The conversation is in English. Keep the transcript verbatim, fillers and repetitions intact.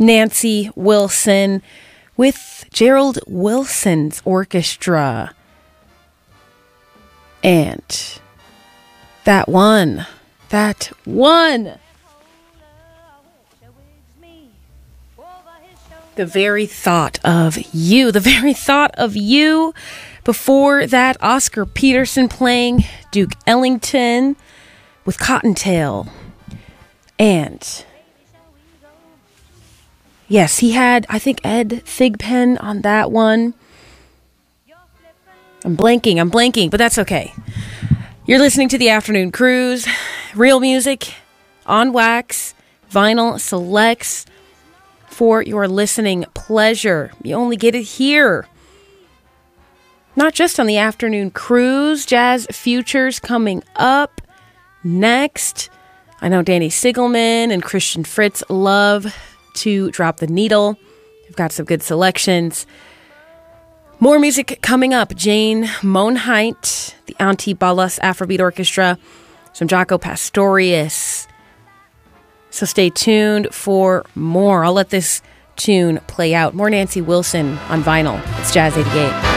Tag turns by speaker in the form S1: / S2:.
S1: Nancy Wilson with Gerald Wilson's orchestra. And that one, that one. The very thought of you, the very thought of you. Before that, Oscar Peterson playing Duke Ellington with Cottontail. And yes, he had, I think, Ed Thigpen on that one. I'm blanking, I'm blanking, but that's okay. You're listening to the Afternoon Cruise. Real music on wax, vinyl selects for your listening pleasure. You only get it here. Not just on the Afternoon Cruise. Jazz Futures coming up next. I know Danny Siegelman and Christian Fritz love to drop the needle. They've got some good selections. More music coming up. Jane Monheit, the Antibalas Afrobeat Orchestra, some Jaco Pastorius. So stay tuned for more. I'll let this tune play out. More Nancy Wilson on vinyl. It's Jazz eighty-eight.